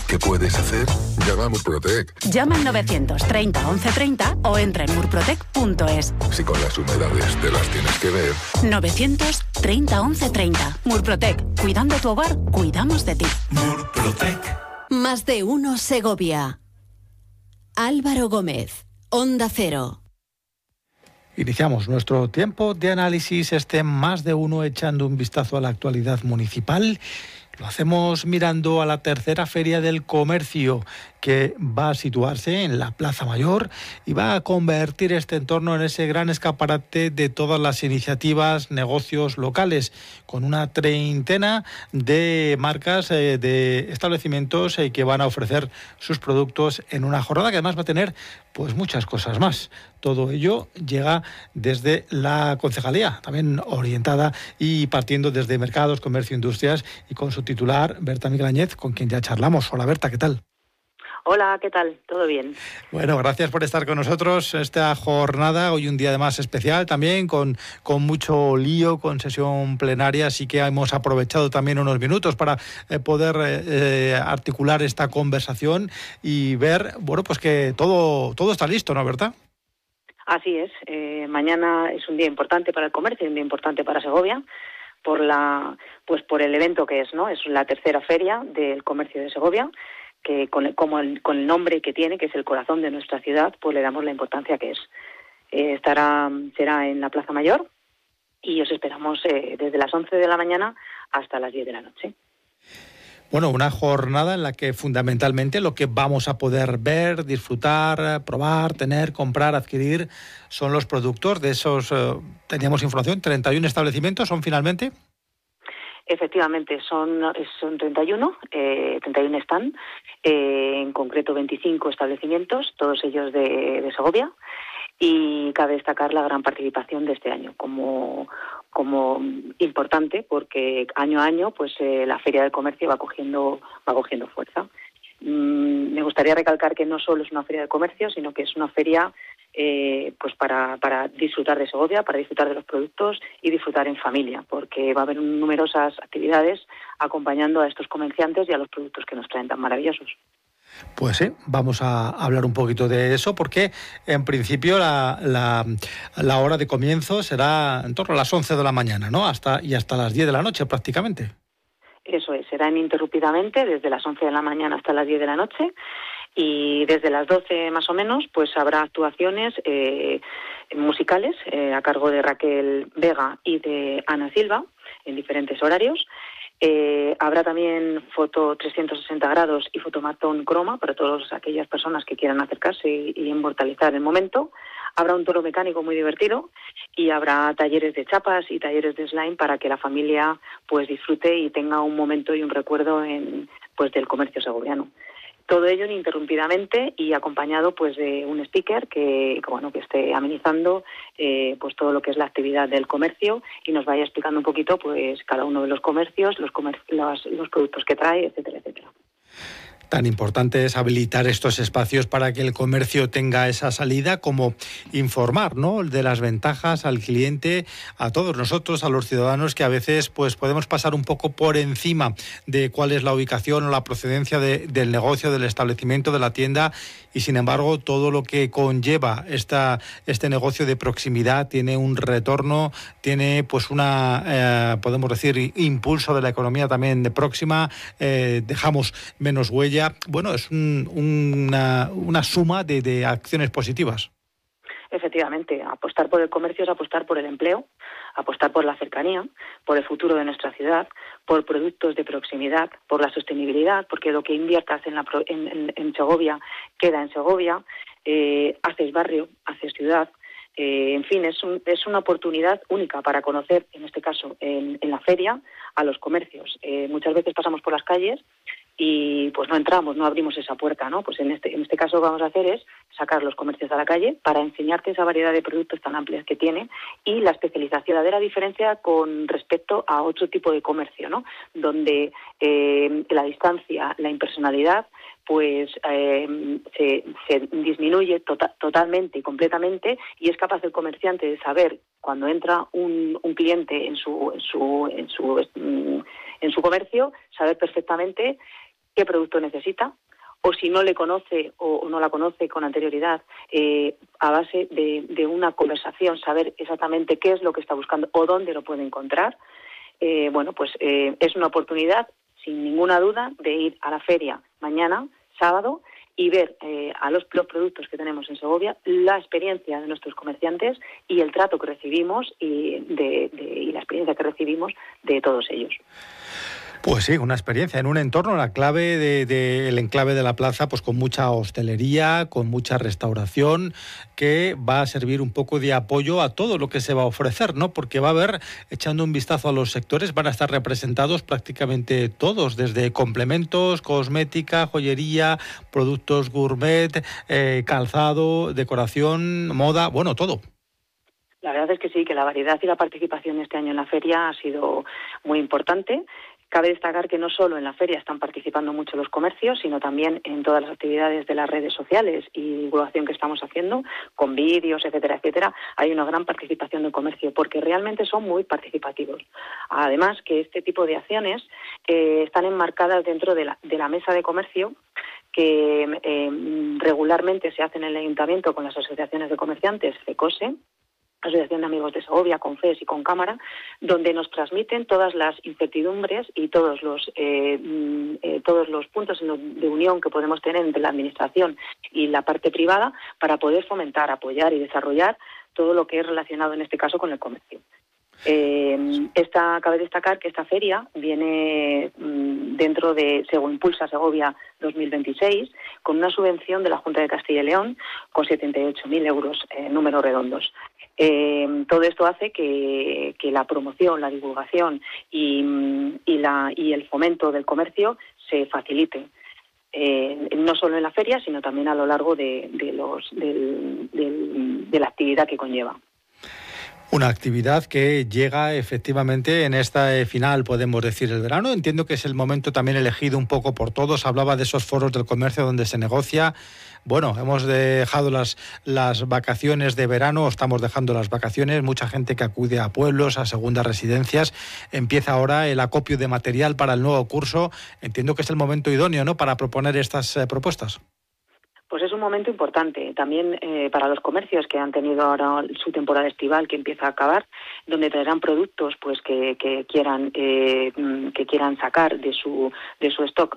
¿Qué puedes hacer? Llama a Murprotec. Llama al 930 1130 o entra en murprotec.es. Si con las humedades te las tienes que ver. 930 1130. Murprotec. Cuidando tu hogar, cuidamos de ti. Murprotec. Más de uno Segovia. Álvaro Gómez, Onda Cero. Iniciamos nuestro tiempo de análisis, Más de uno echando un vistazo a la actualidad municipal. Lo hacemos mirando a la tercera Feria del Comercio, que va a situarse en la Plaza Mayor y va a convertir este entorno en ese gran escaparate de todas las iniciativas, negocios locales, con una treintena de marcas, de establecimientos que van a ofrecer sus productos en una jornada que además va a tener pues muchas cosas más. Todo ello llega desde la concejalía, también orientada y partiendo desde Mercados, Comercio e Industrias, y con su titular, Berta Miguel-Áñez, con quien ya charlamos. Hola Berta, ¿qué tal? Hola, ¿qué tal? ¿Todo bien? Bueno, gracias por estar con nosotros esta jornada, hoy un día además especial también, con mucho lío, con sesión plenaria, así que hemos aprovechado también unos minutos para poder articular esta conversación y ver, bueno, pues que todo está listo, ¿no, Berta? Así es, mañana es un día importante para el comercio, un día importante para Segovia, por el evento que es, ¿no? Es la tercera feria del comercio de Segovia, que con el nombre que tiene, que es el corazón de nuestra ciudad, pues le damos la importancia que es. Será en la Plaza Mayor y os esperamos desde las 11 de la mañana hasta las 10 de la noche. Bueno, una jornada en la que fundamentalmente lo que vamos a poder ver, disfrutar, probar, tener, comprar, adquirir, son los productos de esos, teníamos información, 31 establecimientos son finalmente. Efectivamente, son 31 están, en concreto 25 establecimientos, todos ellos de Segovia, y cabe destacar la gran participación de este año como importante, porque año a año pues la Feria del Comercio va cogiendo fuerza. Me gustaría recalcar que no solo es una feria de comercio, sino que es una feria pues para disfrutar de Segovia, para disfrutar de los productos y disfrutar en familia, porque va a haber numerosas actividades acompañando a estos comerciantes y a los productos que nos traen tan maravillosos. Pues sí, vamos a hablar un poquito de eso, porque en principio la hora de comienzo será en torno a las 11 de la mañana, ¿no? Hasta las 10 de la noche prácticamente. Eso es, será ininterrumpidamente desde las 11 de la mañana hasta las 10 de la noche, y desde las 12 más o menos pues habrá actuaciones musicales a cargo de Raquel Vega y de Ana Silva en diferentes horarios. Habrá también foto 360 grados y fotomatón croma para todas aquellas personas que quieran acercarse y inmortalizar el momento. Habrá un toro mecánico muy divertido y habrá talleres de chapas y talleres de slime para que la familia pues disfrute y tenga un momento y un recuerdo del comercio segoviano. Todo ello ininterrumpidamente y acompañado pues de un speaker que esté amenizando pues todo lo que es la actividad del comercio y nos vaya explicando un poquito pues cada uno de los comercios, los productos que trae, etcétera, etcétera. Tan importante es habilitar estos espacios para que el comercio tenga esa salida, como informar, ¿no?, de las ventajas al cliente, a todos nosotros, a los ciudadanos, que a veces pues podemos pasar un poco por encima de cuál es la ubicación o la procedencia del negocio, del establecimiento, de la tienda, y sin embargo todo lo que conlleva este negocio de proximidad tiene un retorno, tiene pues podemos decir, impulso de la economía también de próxima, dejamos menos huella. Bueno, es una suma de acciones positivas. Efectivamente, apostar por el comercio es apostar por el empleo, apostar por la cercanía, por el futuro de nuestra ciudad, por productos de proximidad, por la sostenibilidad, porque lo que inviertas en Segovia queda en Segovia, haces barrio, haces ciudad. En fin, es una oportunidad única para conocer, en este caso en la feria, a los comercios. Muchas veces pasamos por las calles y pues no entramos, no abrimos esa puerta, ¿no? Pues en este caso lo que vamos a hacer es sacar los comercios a la calle para enseñarte esa variedad de productos tan amplias que tiene y la especialización, la verdadera diferencia con respecto a otro tipo de comercio, ¿no? Donde la distancia, la impersonalidad pues se disminuye totalmente y completamente, y es capaz el comerciante de saber cuando entra un cliente en su comercio, saber perfectamente qué producto necesita, o si no le conoce o no la conoce con anterioridad, a base de una conversación, saber exactamente qué es lo que está buscando o dónde lo puede encontrar. Es una oportunidad, sin ninguna duda, de ir a la feria mañana, sábado, y ver a los productos que tenemos en Segovia, la experiencia de nuestros comerciantes y el trato que recibimos y la experiencia que recibimos de todos ellos. Pues sí, una experiencia en un entorno, la clave del enclave de la plaza, pues con mucha hostelería, con mucha restauración, que va a servir un poco de apoyo a todo lo que se va a ofrecer, ¿no? Porque va a haber, echando un vistazo a los sectores, van a estar representados prácticamente todos, desde complementos, cosmética, joyería, productos gourmet, calzado, decoración, moda, bueno, todo. La verdad es que sí, que la variedad y la participación este año en la feria ha sido muy importante. Cabe destacar que no solo en la feria están participando mucho los comercios, sino también en todas las actividades de las redes sociales y divulgación que estamos haciendo, con vídeos, etcétera, etcétera. Hay una gran participación del comercio, porque realmente son muy participativos. Además, que este tipo de acciones están enmarcadas dentro de la mesa de comercio, que regularmente se hace en el ayuntamiento con las asociaciones de comerciantes, FECOSE, Asociación de Amigos de Segovia, CONFES y CONCÁMARA, donde nos transmiten todas las incertidumbres y todos los puntos de unión que podemos tener entre la administración y la parte privada para poder fomentar, apoyar y desarrollar todo lo que es relacionado en este caso con el comercio. Cabe destacar que esta feria viene dentro de Impulsa Segovia 2026 con una subvención de la Junta de Castilla y León con 78.000 euros, números redondos. Todo esto hace que la promoción, la divulgación y el fomento del comercio se facilite. No solo en la feria, sino también a lo largo de la actividad que conlleva. Una actividad que llega efectivamente en esta final, podemos decir, el verano. Entiendo que es el momento también elegido un poco por todos. Hablaba de esos foros del comercio donde se negocia. Bueno, hemos dejado las vacaciones de verano, estamos dejando las vacaciones. Mucha gente que acude a pueblos, a segundas residencias. Empieza ahora el acopio de material para el nuevo curso. Entiendo que es el momento idóneo, ¿no?, para proponer estas propuestas. Pues es un momento importante también para los comercios que han tenido ahora su temporada estival que empieza a acabar, donde traerán productos pues que quieran sacar de su stock